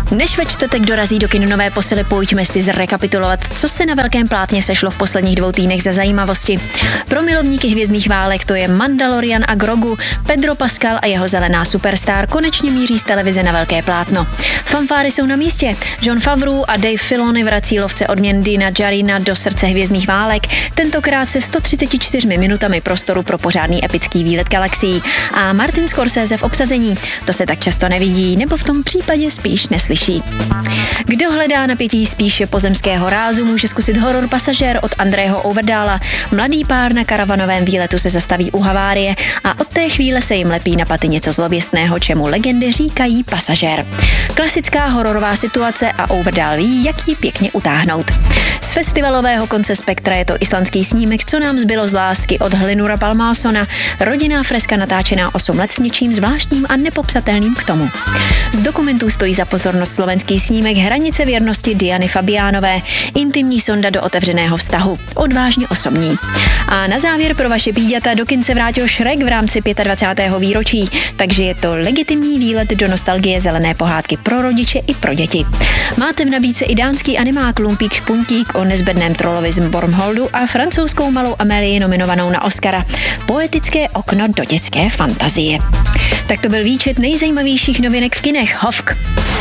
Než ve čtvrtek dorazí do kin nové posily, pojďme si zrekapitulovat, co se na velkém plátně sešlo v posledních 2 týdnech za zajímavosti. Pro milovníky hvězdných válek to je Mandalorian a Grogu, Pedro Pascal a jeho zelená superstar konečně míří z televize na velké plátno. Fanfáry jsou na místě. Jon Favreau a Dave Filoni vrací lovce odměn Dina Djarina do srdce hvězdných válek, tentokrát se 134 minutami prostoru pro pořádný epický výlet galaxií. A Martin Scorsese v obsazení. To se tak často nevidí, nebo v tom případě spíš neslyší. Kdo hledá napětí spíše pozemského rázu, může zkusit horor Pasažér od Andreho Overdala. Mladý pár na karavanovém výletu se zastaví u havárie a od té chvíle se jim lepí na paty něco zlověstného, čemu legendy říkají Pasažér. Klasická hororová situace a Overdal ví, jak ji pěkně utáhnout. Z festivalového konce Spektra je to islandský snímek Co nám zbylo z lásky od Hlinura Palmasona, rodinná freska natáčená 8 let s něčím zvláštním a nepopsatelným k tomu. Z dokumentů stojí za pozornost slovenský snímek Hranice věrnosti Diany Fabiánové, intimní sonda do otevřeného vztahu, odvážně osobní. A na závěr pro vaše píďata do kin se vrátil Shrek v rámci 25. výročí, takže je to legitimní výlet do nostalgie zelené pohádky pro rodiče i pro děti. Máte v nabídce i dánský animák Lumpík Špuntík o nezbedném trolovi z Bornholdu a francouzskou Malou Amélii nominovanou na Oscara. Poetické okno do dětské fantazie. Tak to byl výčet nejzajímavějších novinek v kinech. Hovk.